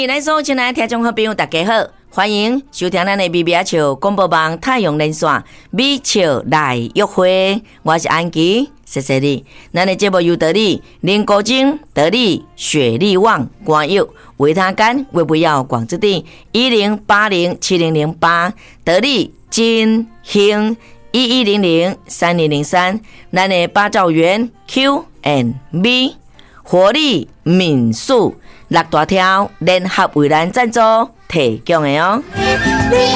咱所有亲爱的听众好朋友，大家好，欢迎收听咱的米米仔笑广播网太阳连线米笑来约会，我是安琪，谢谢你。咱的节目由得力、林国精、得力、雪力旺、光佑、维他干、微不要广之地10807008，得力金兴11003003，咱的八兆元 Q&B 活力民宿6大条联合为咱赞助提供的哦。